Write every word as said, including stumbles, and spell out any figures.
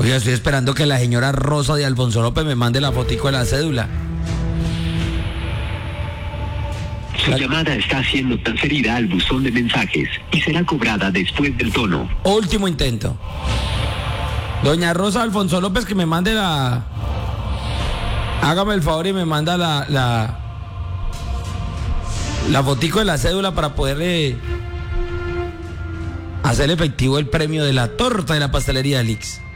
Oiga, estoy esperando que la señora Rosa de Alfonso López me mande la fotico de la cédula. Su llamada está siendo transferida al buzón de mensajes y será cobrada después del tono. Último intento. Doña Rosa Alfonso López, que me mande la... Hágame el favor y me manda la... La, la fotico de la cédula para poderle hacer efectivo el premio de la torta de la pastelería Elix.